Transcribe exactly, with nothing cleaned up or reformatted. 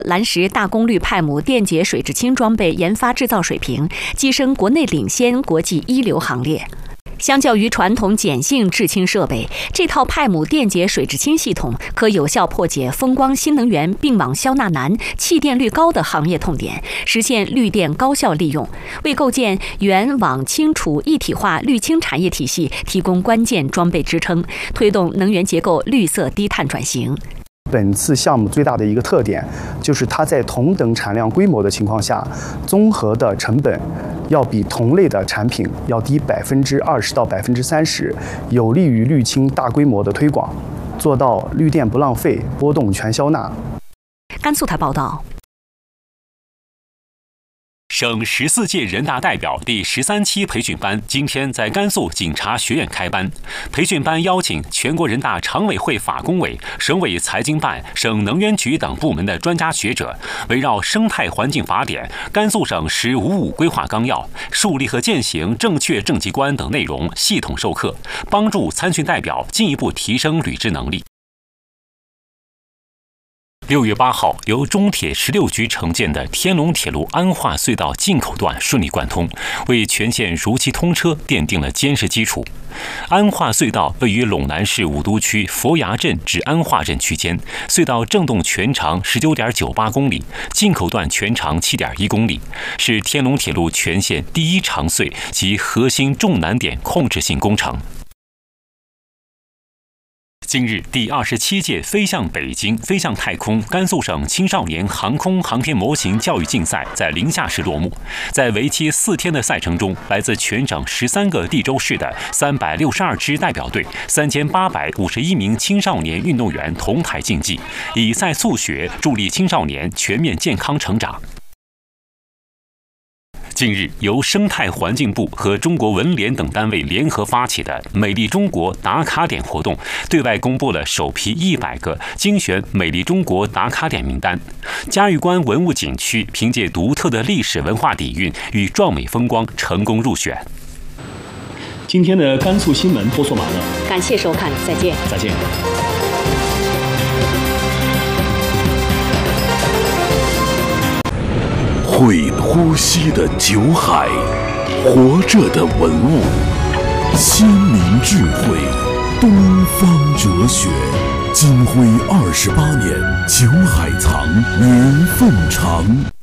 蓝石大功率派姆电解水质氢装备研发制造水平跻身国内领先、国际一流行列。相较于传统碱性制氢设备，这套派姆电解水质氢系统可有效破解风光新能源并网消纳难、气电率高的行业痛点，实现绿电高效利用，为构建原网氢储一体化绿氢产业体系提供关键装备支撑，推动能源结构绿色低碳转型。 本次项目最大的一个特点，就是它在同等产量规模的情况下，综合的成本要比同类的产品要低百分之二十到百分之三十，有利于绿氢大规模的推广，做到绿电不浪费、波动全消纳。 甘肃台报道。 省十四届人大代表第十三期培训班今天在甘肃警察学院开班。培训班邀请全国人大常委会法工委、省委财经办、省能源局等部门的专家学者，围绕生态环境法典、甘肃省“十五五”规划纲要、树立和践行正确政绩观等内容系统授课，帮助参训代表进一步提升履职能力。六月八号，由中铁十六局承建的天龙铁路安化隧道进口段顺利贯通，为全线如期通车奠定了坚实基础。安化隧道位于陇南市武都区佛崖镇至安化镇区间，隧道正洞全长十九点九八公里，进口段全长七点一公里，是天龙铁路全线第一长隧及核心重难点控制性工程。近日，第二十七届飞向北京、飞向太空甘肃省青少年航空航天模型教育竞赛在临夏市落幕。在为期四天的赛程中，来自全省十三个地州市的三百六十二支代表队、三千八百五十一名青少年运动员同台竞技，以赛速学，助力青少年全面健康成长。近日，由生态环境部和中国文联等单位联合发起的“美丽中国打卡点”活动，对外公布了首批一百个精选“美丽中国”打卡点名单。嘉峪关文物景区凭借独特的历史文化底蕴与壮美风光，成功入选。 今天的甘肃新闻播送完了， 感谢收看，再见。 再见。 会呼吸的酒海，活着的文物，先民智慧，东方哲学。金辉二十八年，酒海藏，年份长。